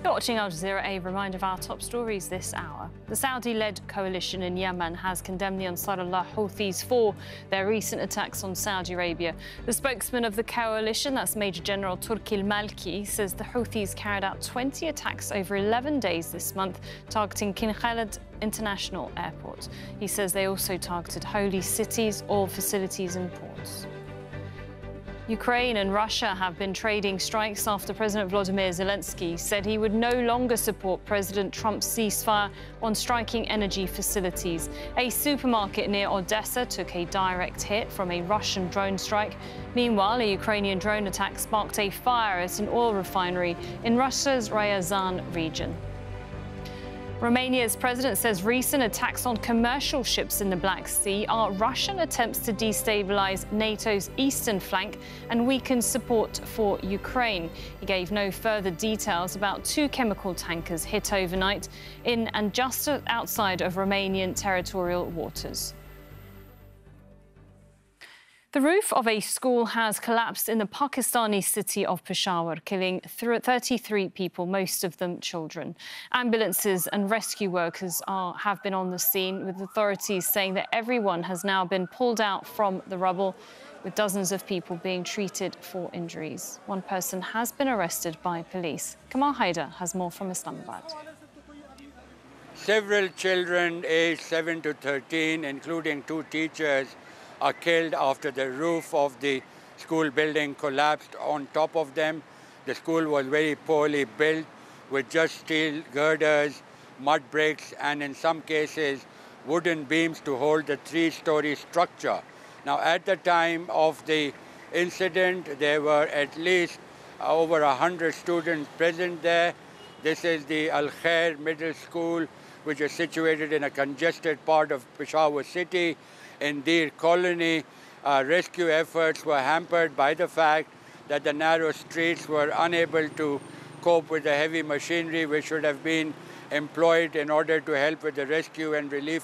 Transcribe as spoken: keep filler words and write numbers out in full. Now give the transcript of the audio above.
You're watching Al Jazeera, a reminder of our top stories this hour. The Saudi-led coalition in Yemen has condemned the Ansarullah Houthis for their recent attacks on Saudi Arabia. The spokesman of the coalition, that's Major General Turki al-Malki, says the Houthis carried out twenty attacks over eleven days this month, targeting King Khalid International Airport. He says they also targeted holy cities, oil facilities and ports. Ukraine and Russia have been trading strikes after President Volodymyr Zelensky said he would no longer support President Trump's ceasefire on striking energy facilities. A supermarket near Odessa took a direct hit from a Russian drone strike. Meanwhile, a Ukrainian drone attack sparked a fire at an oil refinery in Russia's Ryazan region. Romania's president says recent attacks on commercial ships in the Black Sea are Russian attempts to destabilize NATO's eastern flank and weaken support for Ukraine. He gave no further details about two chemical tankers hit overnight in and just outside of Romanian territorial waters. The roof of a school has collapsed in the Pakistani city of Peshawar, killing thirty-three people, most of them children. Ambulances and rescue workers are, have been on the scene, with authorities saying that everyone has now been pulled out from the rubble, with dozens of people being treated for injuries. One person has been arrested by police. Kamal Haider has more from Islamabad. Several children aged seven to thirteen, including two teachers, are killed after the roof of the school building collapsed on top of them. The school was very poorly built with just steel girders, mud bricks, and in some cases, wooden beams to hold the three-story structure. Now, at the time of the incident, there were at least over one hundred students present there. This is the Al Khair Middle School, which is situated in a congested part of Peshawar city. In Deer Colony, uh, rescue efforts were hampered by the fact that the narrow streets were unable to cope with the heavy machinery which should have been employed in order to help with the rescue and relief